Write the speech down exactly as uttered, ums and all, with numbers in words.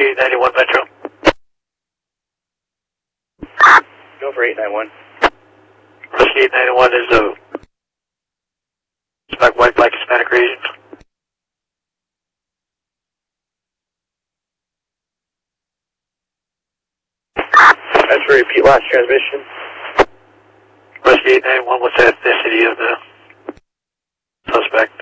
eight ninety-one Metro. Go for eight ninety-one. Rescue eight ninety-one is a Spec White Black Hispanic region. That's for repeat last transmission. Rescue eight ninety-one, what's the ethnicity of the suspect?